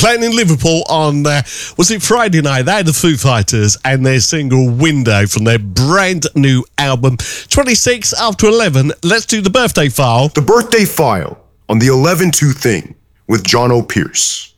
playing in Liverpool on, was it Friday night? They had the Foo Fighters and their single Window from their brand new album. 26 after 11. Let's do the birthday file. The birthday file on the 11-2 thing with John O'Pierce.